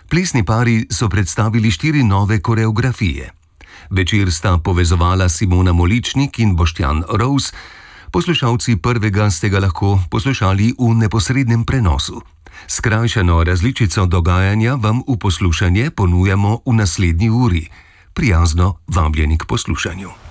Plesni pari so predstavili 4 nove koreografije. Večer sta povezovala Simona Moličnik in Boštjan Rous. Poslušalci prvega ste ga lahko poslušali v neposrednem prenosu. Skrajšano različico dogajanja vam v poslušanje ponujamo v naslednji uri. Prijazno vabljeni k poslušanju.